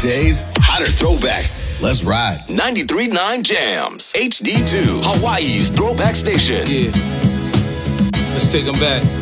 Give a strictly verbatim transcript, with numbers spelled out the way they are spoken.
days, hotter throwbacks. Let's ride. ninety-three point nine Jams. H D two. Hawaii's throwback station. Yeah. Let's take them back.